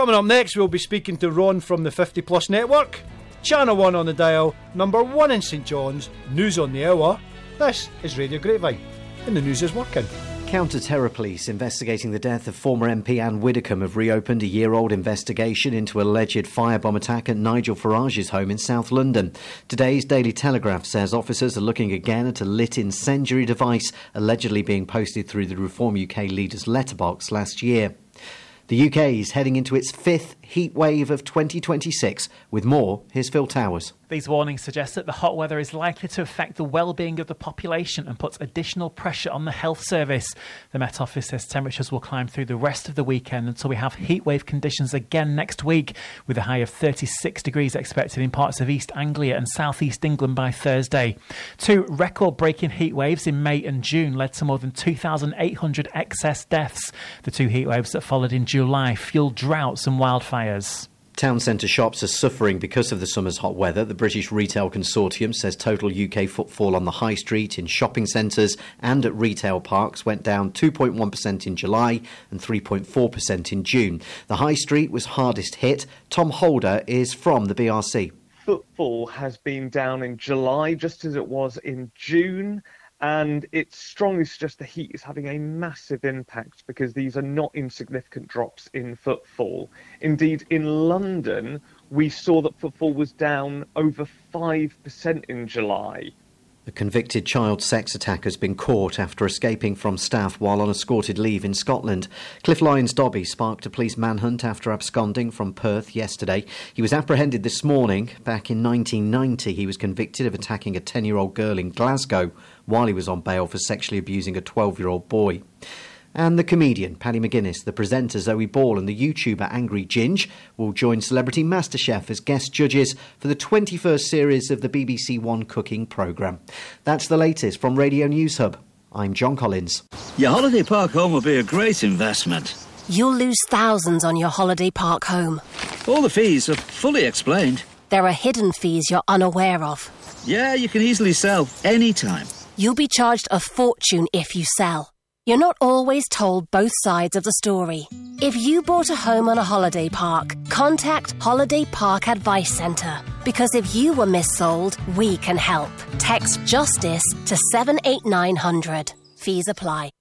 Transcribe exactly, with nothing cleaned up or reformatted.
Coming up next, we'll be speaking to Ron from the fifty plus Network. Channel one on the dial, number one in St John's, news on the hour. This is Radio Grapevine, and the news is working. Counter-terror police investigating the death of former M P Anne Widdecombe have reopened a year-old investigation into an alleged firebomb attack at Nigel Farage's home in South London. Today's Daily Telegraph says officers are looking again at a lit incendiary device allegedly being posted through the Reform U K leader's letterbox last year. The U K is heading into its fifth heat wave of twenty twenty-six. With more, here's Phil Towers. These warnings suggest that the hot weather is likely to affect the well-being of the population and puts additional pressure on the health service. The Met Office says temperatures will climb through the rest of the weekend until we have heatwave conditions again next week, with a high of thirty-six degrees expected in parts of East Anglia and South East England by Thursday. Two record-breaking heatwaves in May and June led to more than two thousand eight hundred excess deaths. The two heatwaves that followed in July fueled droughts and wildfires. Town centre shops are suffering because of the summer's hot weather. The British Retail Consortium says total U K footfall on the high street, in shopping centres and at retail parks went down two point one percent in July and three point four percent in June. The high street was hardest hit. Tom Holder is from the B R C. Footfall has been down in July just as it was in June. And it strongly suggests the heat is having a massive impact because these are not insignificant drops in footfall. Indeed, in London, we saw that footfall was down over five percent in July. A convicted child sex attacker has been caught after escaping from staff while on escorted leave in Scotland. Cliff Lyons Dobby sparked a police manhunt after absconding from Perth yesterday. He was apprehended this morning. Back in nineteen ninety, he was convicted of attacking a ten-year-old girl in Glasgow while he was on bail for sexually abusing a twelve-year-old boy. And the comedian Paddy McGuinness, the presenter Zoe Ball and the YouTuber Angry Ginge will join Celebrity MasterChef as guest judges for the twenty-first series of the B B C One cooking programme. That's the latest from Radio News Hub. I'm John Collins. Your holiday park home will be a great investment. You'll lose thousands on your holiday park home. All the fees are fully explained. There are hidden fees you're unaware of. Yeah, you can easily sell anytime. You'll be charged a fortune if you sell. You're not always told both sides of the story. If you bought a home on a holiday park, contact Holiday Park Advice Centre. Because if you were missold, we can help. Text JUSTICE to seven eight nine hundred. Fees apply.